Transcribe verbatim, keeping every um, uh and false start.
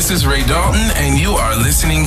This is Ray Dalton, and you are listening